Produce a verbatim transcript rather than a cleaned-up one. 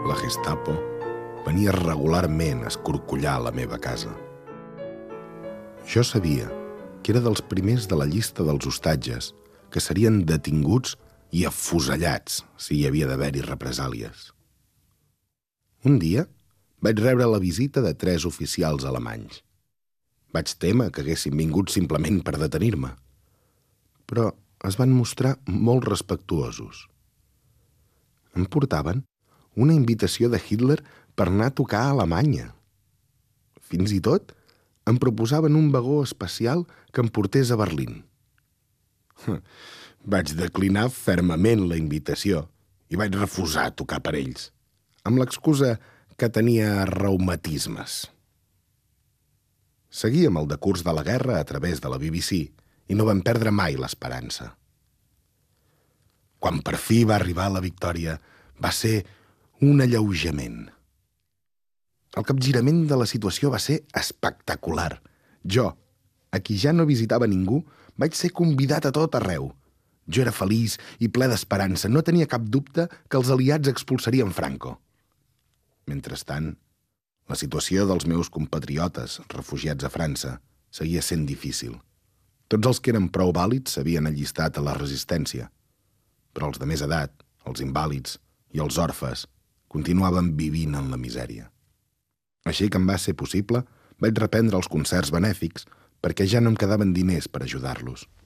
la Gestapo venia regularment a escorcollar la meva casa. Jo sabia que era dels primers de la llista dels hostatges que serien detinguts i afusellats si hi havia d'haver-hi represàlies. Un dia vaig rebre la visita de tres oficials alemanys. Vaig témer que haguessin vingut simplement per detenir-me, però es van mostrar molt respectuosos. Em portaven una invitació de Hitler per anar a tocar a Alemanya. Fins i tot em proposaven un vagó especial que em portés a Berlín. Vaig declinar fermament la invitació i vaig refusar tocar per ells, amb l'excusa que tenia reumatismes. Seguíem el decurs de la guerra a través de la B B C i no vam perdre mai l'esperança. Quan per fi va arribar la victòria, va ser un alleujament. El capgirament de la situació va ser espectacular. Jo, a qui ja no visitava ningú, vaig ser convidat a tot arreu. Jo era feliç i ple d'esperança. No tenia cap dubte que els aliats expulsarien Franco. Mentrestant, la situació dels meus compatriotes refugiats a França seguia sent difícil. Tots els que eren prou vàlids s'havien allistat a la resistència, però els de més edat, els invàlids i els orfes continuaven vivint en la misèria. Així que em va ser possible, vaig reprendre els concerts benèfics perquè ja no em quedaven diners per ajudar-los.